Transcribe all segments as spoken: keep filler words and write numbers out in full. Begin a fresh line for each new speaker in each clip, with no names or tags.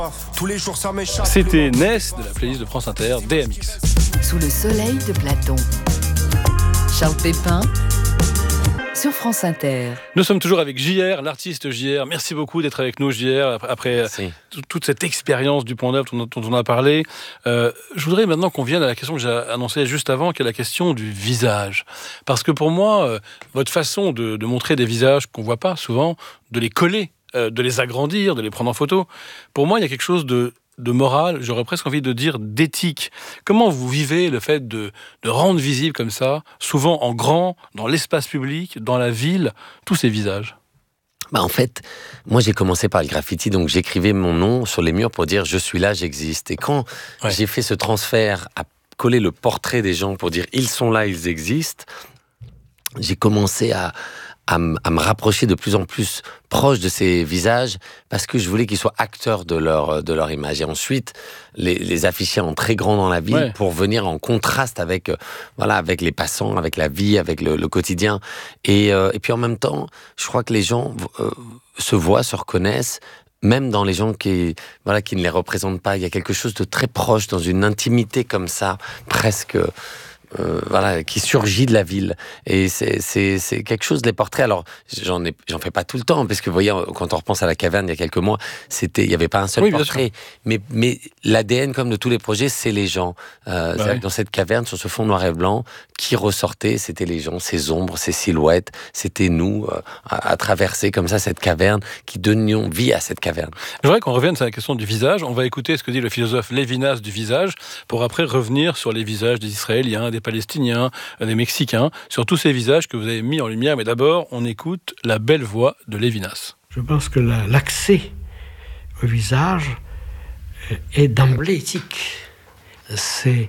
Tous les jours ça m'échappe.
C'était Ness de la playlist de France Inter, D M X.
Sous le soleil de Platon. Charles Pépin sur France Inter.
Nous sommes toujours avec J R, l'artiste J R. Merci beaucoup d'être avec nous, J R, après t- toute cette expérience du Pont Neuf dont, dont on a parlé. Euh, je voudrais maintenant qu'on vienne à la question que j'ai annoncée juste avant, qui est la question du visage. Parce que pour moi, euh, votre façon de, de montrer des visages qu'on ne voit pas souvent, de les coller, euh, de les agrandir, de les prendre en photo, pour moi, il y a quelque chose de... de morale, j'aurais presque envie de dire d'éthique. Comment vous vivez le fait de, de rendre visible comme ça, souvent en grand, dans l'espace public, dans la ville, tous ces visages ?
Bah en fait, moi j'ai commencé par le graffiti, donc j'écrivais mon nom sur les murs pour dire « je suis là, j'existe ». Et quand ouais. j'ai fait ce transfert à coller le portrait des gens pour dire « ils sont là, ils existent », j'ai commencé à... À me, à me rapprocher de plus en plus proche de ces visages parce que je voulais qu'ils soient acteurs de leur, de leur image. Et ensuite, les, les afficher en très grand dans la ville ouais. pour venir en contraste avec, euh, voilà, avec les passants, avec la vie, avec le, le quotidien. Et, euh, et puis en même temps, je crois que les gens euh, se voient, se reconnaissent, même dans les gens qui, voilà, qui ne les représentent pas. Il y a quelque chose de très proche, dans une intimité comme ça, presque... Euh, voilà, qui surgit de la ville. Et c'est, c'est, c'est quelque chose, les portraits, alors j'en, ai, j'en fais pas tout le temps, parce que vous voyez, quand on repense à la caverne il y a quelques mois, c'était, il n'y avait pas un seul oui, portrait. Mais, mais l'A D N, comme de tous les projets, c'est les gens. Euh, bah ouais. Dans cette caverne, sur ce fond noir et blanc, qui ressortait, c'était les gens, ces ombres, ces silhouettes, c'était nous, euh, à, à traverser comme ça cette caverne, qui donnions vie à cette caverne.
Je voudrais qu'on revienne sur la question du visage. On va écouter ce que dit le philosophe Lévinas du visage, pour après revenir sur les visages des Israéliens, des Palestiniens, des Mexicains, sur tous ces visages que vous avez mis en lumière. Mais d'abord, on écoute la belle voix de Lévinas.
Je pense que la, l'accès au visage est d'emblée éthique. C'est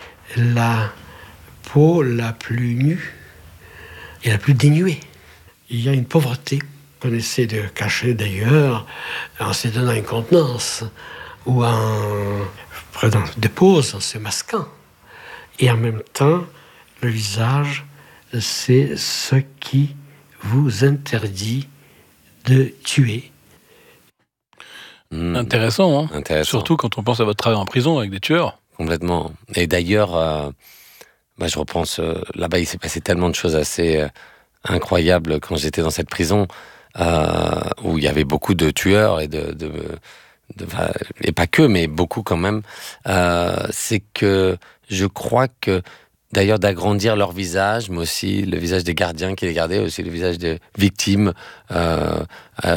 la peau la plus nue et la plus dénuée. Il y a une pauvreté qu'on essaie de cacher d'ailleurs en se donnant une contenance ou en prenant des poses, en se masquant. Et en même temps, le visage, c'est ce qui vous interdit de tuer.
Mmh. Intéressant, hein
Intéressant.
Surtout quand on pense à votre travail en prison avec des tueurs.
Complètement. Et d'ailleurs, euh, bah, je repense, euh, là-bas, il s'est passé tellement de choses assez euh, incroyables quand j'étais dans cette prison, euh, où il y avait beaucoup de tueurs, et de... de De, et pas que, mais beaucoup quand même, euh, c'est que je crois que, d'ailleurs, d'agrandir leur visage, mais aussi le visage des gardiens qui les gardaient, aussi le visage des victimes, euh, euh,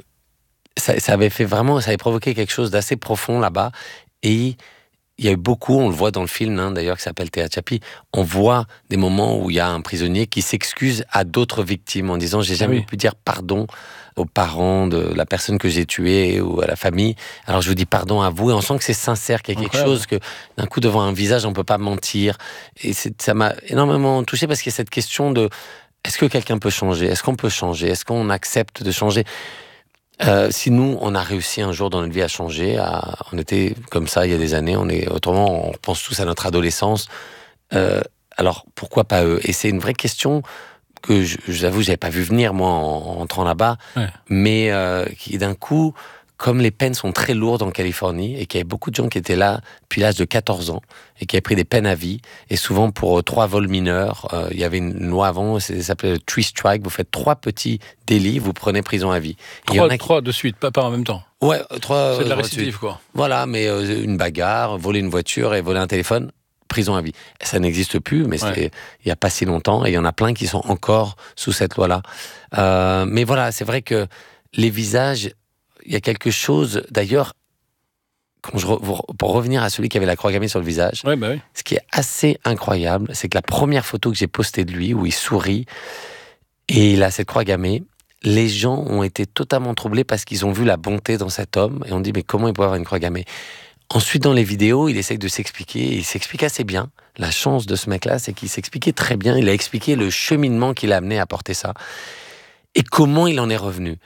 ça, ça avait fait vraiment, ça avait provoqué quelque chose d'assez profond là-bas. Et il y a eu beaucoup, on le voit dans le film, hein, d'ailleurs, qui s'appelle Tehachapi, on voit des moments où il y a un prisonnier qui s'excuse à d'autres victimes en disant « j'ai jamais oui. pu dire pardon » aux parents de la personne que j'ai tuée ou à la famille. Alors je vous dis pardon à vous, et on sent que c'est sincère, qu'il y a quelque Incroyable. chose, que d'un coup devant un visage on peut pas mentir. Et c'est, ça m'a énormément touché parce qu'il y a cette question de est-ce que quelqu'un peut changer, est-ce qu'on peut changer, est-ce qu'on accepte de changer. Euh, si nous on a réussi un jour dans notre vie à changer, à, on était comme ça il y a des années, on est autrement, on pense tous à notre adolescence. Euh, alors pourquoi pas eux? Et c'est une vraie question que je, j'avoue, j'avais pas vu venir, moi, en, en entrant là-bas, ouais. mais euh, qui, d'un coup, comme les peines sont très lourdes en Californie, et qu'il y avait beaucoup de gens qui étaient là depuis l'âge de quatorze ans, et qui avaient pris des peines à vie, et souvent pour euh, trois vols mineurs, euh, il y avait une loi avant, ça s'appelait le three strike, vous faites trois petits délits, vous prenez prison à vie.
Trois, qui... trois de suite, pas, pas en même temps.
Ouais, trois...
C'est de la récidive, quoi.
Voilà, mais euh, une bagarre, voler une voiture et voler un téléphone, prison à vie. Ça n'existe plus, mais c'était ouais. il n'y a pas si longtemps, et il y en a plein qui sont encore sous cette loi-là. Euh, mais voilà, c'est vrai que les visages, il y a quelque chose, d'ailleurs, quand je re, pour revenir à celui qui avait la croix gammée sur le visage,
ouais, bah oui.
ce qui est assez incroyable, c'est que la première photo que j'ai postée de lui, où il sourit, et il a cette croix gammée, les gens ont été totalement troublés parce qu'ils ont vu la bonté dans cet homme, et on dit, mais comment il peut avoir une croix gammée ? Ensuite, dans les vidéos, il essaye de s'expliquer, et il s'explique assez bien. La chance de ce mec-là, c'est qu'il s'expliquait très bien. Il a expliqué le cheminement qui l'a amené à porter ça, et comment il en est revenu.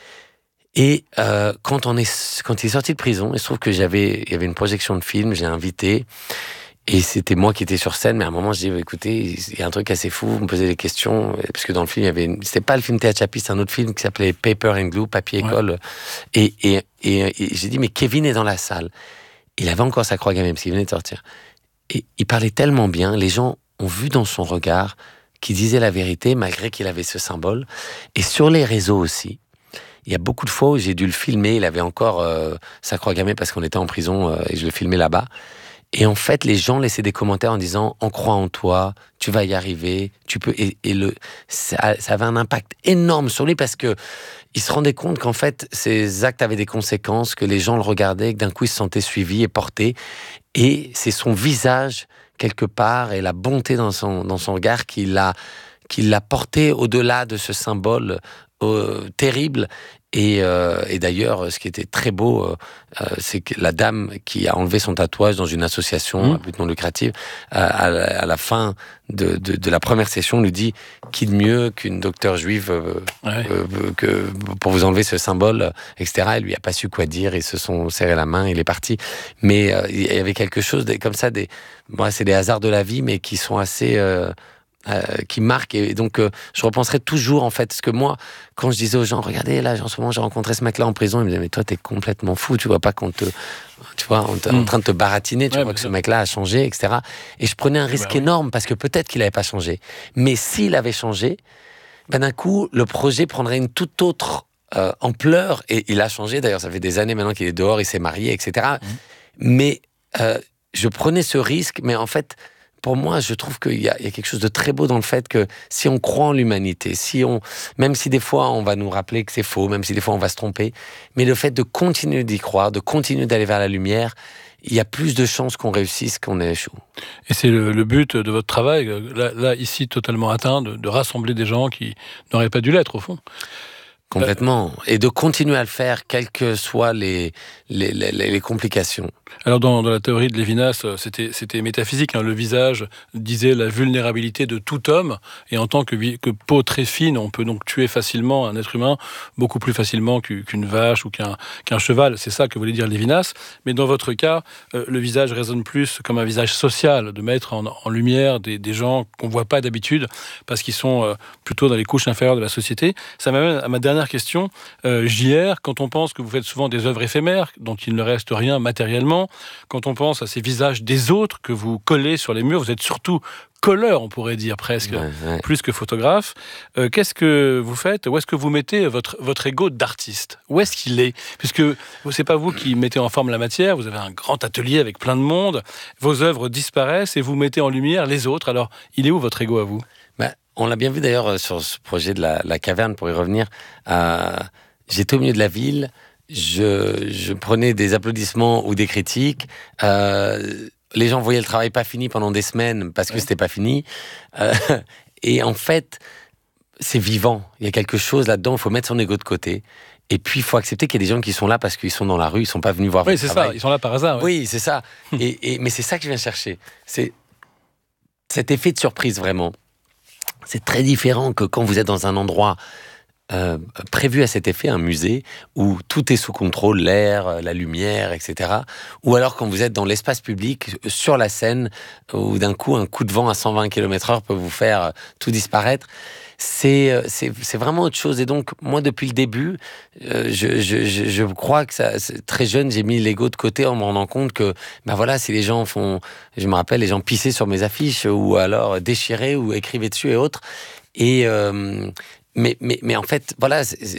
Et euh, quand, on est, quand il est sorti de prison, il se trouve que j'avais, il y avait une projection de film, j'ai invité, Et c'était moi qui étais sur scène, mais à un moment, je dis, écoutez, il y a un truc assez fou, vous me posez des questions, parce que dans le film, il y avait une... c'était pas le film Théâtre Chapi, c'est un autre film qui s'appelait Paper and Glue, Papier et Colle. Ouais. Et, et, et, et j'ai dit, mais Kevin est dans la salle. Il avait encore sa croix gammée, parce qu'il venait de sortir. Et il parlait tellement bien, les gens ont vu dans son regard qu'il disait la vérité, malgré qu'il avait ce symbole. Et sur les réseaux aussi, il y a beaucoup de fois où j'ai dû le filmer, il avait encore euh, sa croix gammée, parce qu'on était en prison, euh, et je le filmais là-bas. Et en fait, les gens laissaient des commentaires en disant « On croit en toi, tu vas y arriver, tu peux... » Et, et le, ça, ça avait un impact énorme sur lui parce que il se rendait compte qu'en fait, ses actes avaient des conséquences, que les gens le regardaient, que d'un coup, il se sentait suivi et porté. Et c'est son visage, quelque part, et la bonté dans son, dans son regard qui l'a, qui l'a porté au-delà de ce symbole euh, terrible. Et, euh, et d'ailleurs, ce qui était très beau, euh, c'est que la dame qui a enlevé son tatouage dans une association mmh. à but non lucratif, à, à, à la fin de, de, de la première session, lui dit « Qui de mieux qu'une docteure juive euh, ouais. euh, que pour vous enlever ce symbole, et cetera » Elle lui a pas su quoi dire, ils se sont serré la main, il est parti. Mais euh, il y avait quelque chose de, comme ça, des, bon, c'est des hasards de la vie, mais qui sont assez... Euh, Euh, qui marque, et donc euh, je repenserai toujours en fait, parce que moi quand je disais aux gens regardez là en ce moment j'ai rencontré ce mec là en prison, ils me disaient mais toi t'es complètement fou, tu vois pas qu'on te tu vois on est mmh. en train de te baratiner, tu ouais, vois que ce mec là a changé, etc. Et je prenais un risque bah, oui. énorme parce que peut-être qu'il avait pas changé, mais s'il avait changé, ben d'un coup le projet prendrait une toute autre euh, ampleur, et il a changé d'ailleurs, ça fait des années maintenant qu'il est dehors, il s'est marié, etc. mmh. Mais euh, je prenais ce risque, mais en fait pour moi, je trouve qu'il y a, il y a quelque chose de très beau dans le fait que si on croit en l'humanité, si on, même si des fois on va nous rappeler que c'est faux, même si des fois on va se tromper, mais le fait de continuer d'y croire, de continuer d'aller vers la lumière, il y a plus de chances qu'on réussisse qu'on échoue.
Et c'est le, le but de votre travail, là, là ici totalement atteint, de, de rassembler des gens qui n'auraient pas dû l'être au fond.
Complètement. Et de continuer à le faire, quelles que soient les, les, les, les complications.
Alors, dans, dans la théorie de Lévinas, c'était, c'était métaphysique. Hein. Le visage disait la vulnérabilité de tout homme. Et en tant que, que peau très fine, on peut donc tuer facilement un être humain, beaucoup plus facilement qu'une vache ou qu'un, qu'un cheval. C'est ça que voulait dire Lévinas. Mais dans votre cas, euh, le visage résonne plus comme un visage social, de mettre en, en lumière des, des gens qu'on ne voit pas d'habitude, parce qu'ils sont euh, plutôt dans les couches inférieures de la société. Ça m'amène à ma dernière question. Euh, J R, quand on pense que vous faites souvent des œuvres éphémères, dont il ne reste rien matériellement, quand on pense à ces visages des autres que vous collez sur les murs, vous êtes surtout colleur, on pourrait dire presque, ouais, ouais. plus que photographe. Euh, qu'est-ce que vous faites ? Où est-ce que vous mettez votre, votre ego d'artiste ? Où est-ce qu'il est ? Puisque c'est pas vous qui mettez en forme la matière, vous avez un grand atelier avec plein de monde, vos œuvres disparaissent et vous mettez en lumière les autres. Alors, il est où votre ego à vous ?
bah, On l'a bien vu d'ailleurs sur ce projet de la, la caverne, pour y revenir. Euh, j'étais au milieu de la ville, Je, je prenais des applaudissements ou des critiques. Euh, les gens voyaient le travail pas fini pendant des semaines parce que ouais. c'était pas fini. Euh, et en fait, c'est vivant. Il y a quelque chose là-dedans. Il faut mettre son ego de côté. Et puis, il faut accepter qu'il y a des gens qui sont là parce qu'ils sont dans la rue. Ils sont pas venus voir
oui,
votre
c'est
travail.
Ça. Ils sont là par hasard. Ouais.
Oui, c'est ça. et, et, mais c'est ça que je viens chercher. C'est cet effet de surprise, vraiment. C'est très différent que quand vous êtes dans un endroit Euh, prévu à cet effet, un musée où tout est sous contrôle, l'air, la lumière, et cetera. Ou alors quand vous êtes dans l'espace public, sur la scène, où d'un coup un coup de vent à cent vingt kilomètres heure peut vous faire tout disparaître. C'est, c'est, c'est vraiment autre chose. Et donc, moi, depuis le début, euh, je, je, je, je crois que ça, très jeune, j'ai mis l'ego de côté en me rendant compte que, ben voilà, si les gens font, je me rappelle, les gens pissaient sur mes affiches ou alors déchiraient ou écrivaient dessus et autres. Et, euh, Mais, mais, mais en fait, voilà,